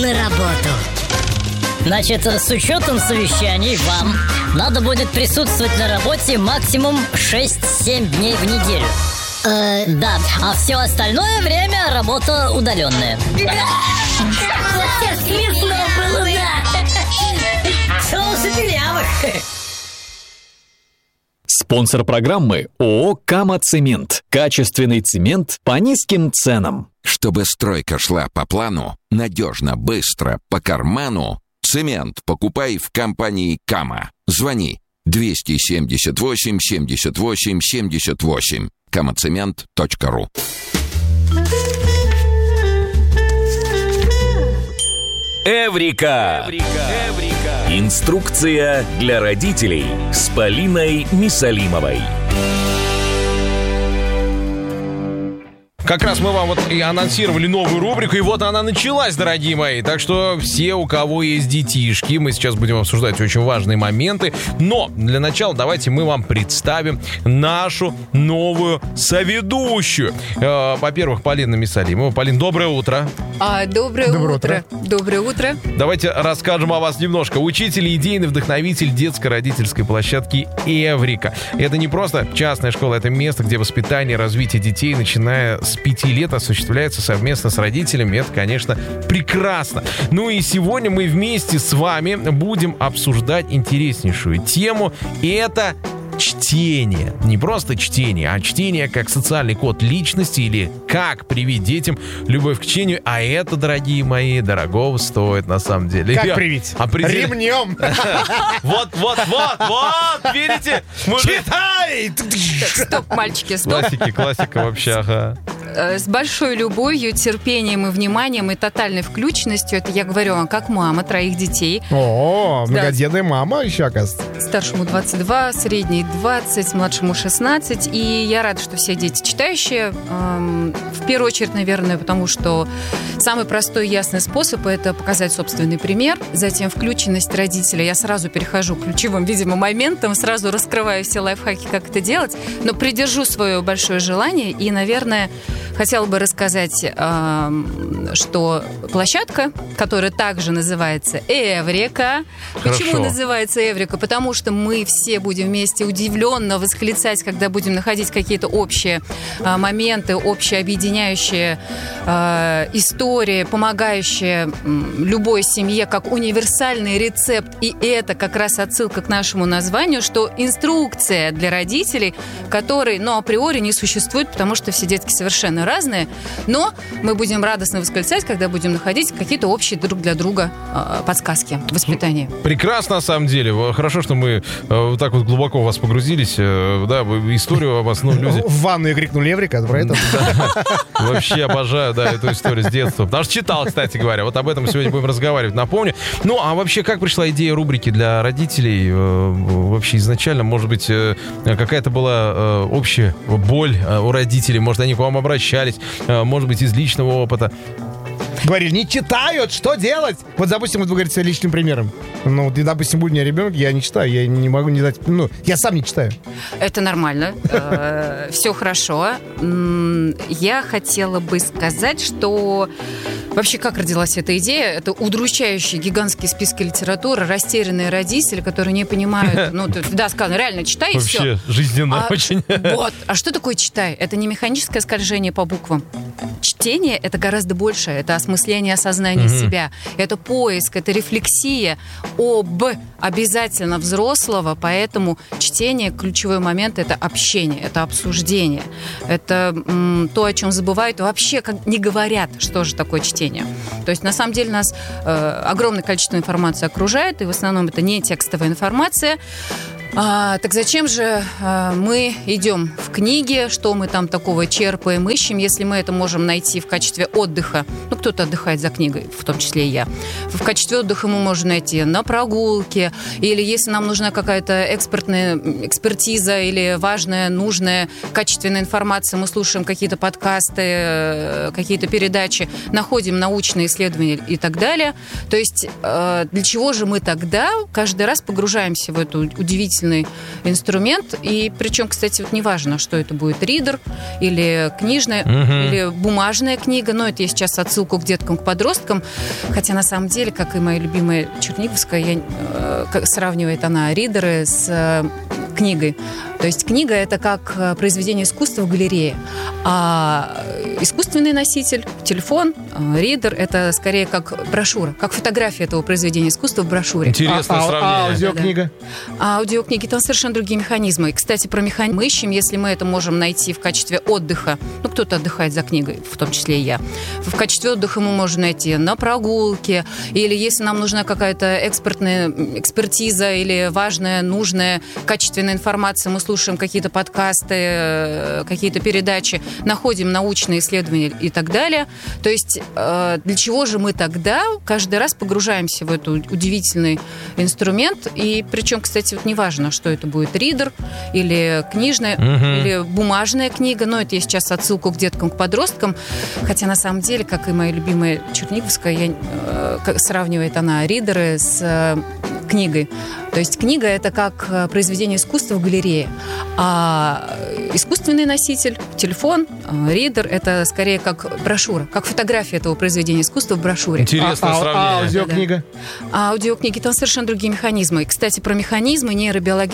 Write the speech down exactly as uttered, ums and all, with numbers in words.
на работу. Значит, с учетом совещаний вам надо будет присутствовать на работе максимум шесть-семь дней в неделю. Э, да, а все остальное время работа удаленная. Смешно было, да. Соусы дырявых. Спонсор программы ООО «Кама Цемент». Качественный цемент по низким ценам. Чтобы стройка шла по плану, надежно, быстро, по карману, цемент покупай в компании «Кама». Звони двести семьдесят восемь семьдесят восемь семьдесят восемь. камацемент точка ру. Эврика. Эврика. Инструкция для родителей с Полиной Мисалимовой. Как раз мы вам вот и анонсировали новую рубрику, и вот она началась, дорогие мои. Так что все, у кого есть детишки, мы сейчас будем обсуждать очень важные моменты. Но для начала давайте мы вам представим нашу новую соведущую. Э, во-первых, Полина Мисалимова. Полин, доброе утро. А, доброе, доброе утро. утро. Доброе утро. Давайте расскажем о вас немножко. Учитель и идейный вдохновитель детско-родительской площадки «Эврика». Это не просто частная школа, это место, где воспитание и развитие детей, начиная с пяти лет, осуществляется совместно с родителями. Это, конечно, прекрасно. Ну и сегодня мы вместе с вами будем обсуждать интереснейшую тему. Это чтение. Не просто чтение, а чтение как социальный код личности или как привить детям любовь к чтению. А это, дорогие мои, дорогого стоит на самом деле. Как привить? Ремнем. Вот, вот, вот, вот, видите? Читай! Стоп, мальчики, стоп. Классики, классика вообще, ага. С большой любовью, терпением и вниманием и тотальной включенностью, это я говорю вам как мама троих детей. О, многодетная мама еще, оказывается. Старшему двадцать два, средней двадцать, младшему шестнадцать. И я рада, что все дети читающие. Эм, в первую очередь, наверное, потому что самый простой и ясный способ – это показать собственный пример. Затем включенность родителя. Я сразу перехожу к ключевым, видимо, моментам, сразу раскрываю все лайфхаки, как это делать. Но придержу свое большое желание и, наверное, хотела бы рассказать, эм, что площадка, которая также называется «Эврика». Хорошо. Почему называется «Эврика»? Потому что мы все будем вместе удивленно восклицать, когда будем находить какие-то общие э, моменты, общие объединяющие э, истории, помогающие э, любой семье как универсальный рецепт. И это как раз отсылка к нашему названию, что инструкция для родителей, которой, ну, априори не существует, потому что все детки совершенно разные, но мы будем радостно восклицать, когда будем находить какие-то общие друг для друга э, подсказки в воспитании. Прекрасно, на самом деле. Хорошо, что мы э, вот так вот глубоко в вас погрузились. Э, да, историю о вас, ну, люди... В ванную крикнули «Эврика», про это? Вообще обожаю, да, эту историю с детства. Потому что читал, кстати говоря. Вот об этом сегодня будем разговаривать, напомню. Ну, а вообще, как пришла идея рубрики для родителей? Э, вообще изначально, может быть, э, какая-то была э, общая боль э, у родителей? Может, они к вам обращались? Э, может быть, из личного опыта? Говорили, не читают, что делать? Вот, допустим, вот вы говорите личным примером. Ну, вот, допустим, будет у меня ребенок, я не читаю, я не могу не дать... Ну, я сам не читаю. Это нормально. Все хорошо. Я хотела бы сказать, что вообще как родилась эта идея? Это удручающие гигантские списки литературы, растерянные родители, которые не понимают... Ну, да, сказано, реально, читай и все. Вообще жизненно очень. Вот. А что такое читай? Это не механическое скольжение по буквам. Чтение — это гораздо больше. Это осмысление, осознание mm-hmm. себя. Это поиск, это рефлексия об обязательно взрослого. Поэтому чтение, ключевой момент — это общение, это обсуждение. Это м, то, о чем забывают и вообще как не говорят, что же такое чтение. То есть, на самом деле, нас э, огромное количество информации окружает, и в основном это не текстовая информация. А, так зачем же а, мы идем в книги, что мы там такого черпаем, ищем, если мы это можем найти в качестве отдыха? Ну, кто-то отдыхает за книгой, в том числе и я. В качестве отдыха мы можем найти на прогулке, или если нам нужна какая-то экспертная экспертиза или важная, нужная, качественная информация, мы слушаем какие-то подкасты, какие-то передачи, находим научные исследования и так далее. То есть для чего же мы тогда каждый раз погружаемся в эту удивительную удивительный инструмент. И причем, кстати, вот неважно, что это будет ридер или книжная, угу. или бумажная книга. Но это я сейчас отсылку к деткам, к подросткам. Хотя на самом деле, как и моя любимая Черниговская, я, э, сравнивает она ридеры с э, книгой. То есть книга — это как произведение искусства в галерее, а искусственный носитель, телефон, ридер — это скорее как брошюра, как фотография этого произведения искусства в брошюре. Интересное а, сравнение. А аудиокнига? А аудиокниги — там совершенно другие механизмы. И, кстати, про механизм мы ищем, если мы это можем найти в качестве отдыха. Ну, кто-то отдыхает за книгой, в том числе и я. В качестве отдыха мы можем найти на прогулке, или если нам нужна какая-то экспертная экспертиза или важная, нужная, качественная информация, мы слушаем какие-то подкасты, какие-то передачи, находим научные исследования и так далее. То есть для чего же мы тогда каждый раз погружаемся в этот удивительный инструмент? И причем, кстати, вот неважно, что это будет ридер или книжная, угу. или бумажная книга. Но это я сейчас отсылку к деткам, к подросткам. Хотя на самом деле, как и моя любимая Черниговская, я, э, сравнивает она ридеры с э, книгой. То есть книга — это как произведение искусства в галерее, а искусственный носитель, телефон, ридер — это скорее как брошюра, как фотография этого произведения искусства в брошюре. Интересное а, сравнение. А аудиокнига? А аудиокниги — там совершенно другие механизмы. И, кстати, про механизмы нейробиологии